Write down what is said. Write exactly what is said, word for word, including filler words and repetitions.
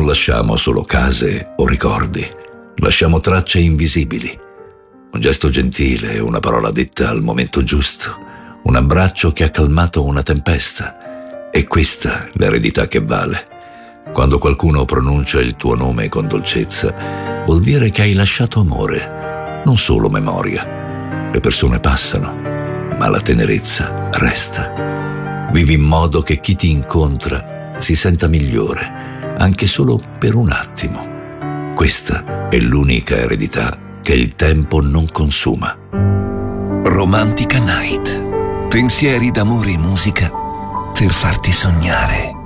Non lasciamo solo case o ricordi, lasciamo tracce invisibili. Un gesto gentile, una parola detta al momento giusto, un abbraccio che ha calmato una tempesta. È questa l'eredità che vale. Quando qualcuno pronuncia il tuo nome con dolcezza, vuol dire che hai lasciato amore, non solo memoria. Le persone passano, ma la tenerezza resta. Vivi in modo che chi ti incontra si senta migliore, anche solo per un attimo. Questa è l'unica eredità che il tempo non consuma. Romantica Night. Pensieri d'amore e musica per farti sognare.